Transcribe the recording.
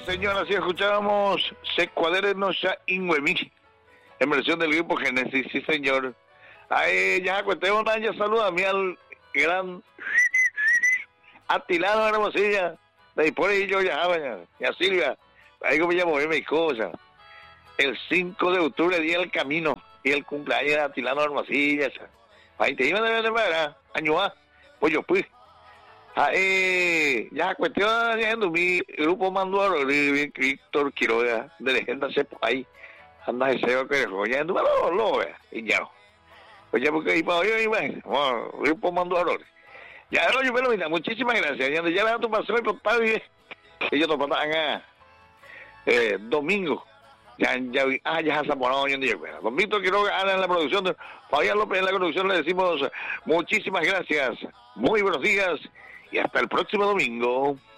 señora, así escuchábamos Secuadernos a Inhuemí, en versión del grupo Génesis, sí señor. Ahí ya cuentemos, ya saluda a mí al gran Atilano Hermosilla, de por ahí yo ya, y a Silvia, ahí como ya moví mis cosas. El 5 de octubre, día del camino, y el cumpleaños de Atilano Hermosilla, ahí te iban a ver, año más, pues yo pues. Ya cuestión de mi grupo mandó a Víctor Quiroga de Legenda Cepo ahí anda deseo que ya lo y ya pues ya porque ahí para hoy grupo mandó a ya yo pero mira muchísimas gracias ya le da tu paso y papá y ellos nos pasan domingo ya se morado hoy en día don Víctor Quiroga en la producción Fabián López en la producción le decimos muchísimas gracias, muy buenos días y hasta el próximo domingo.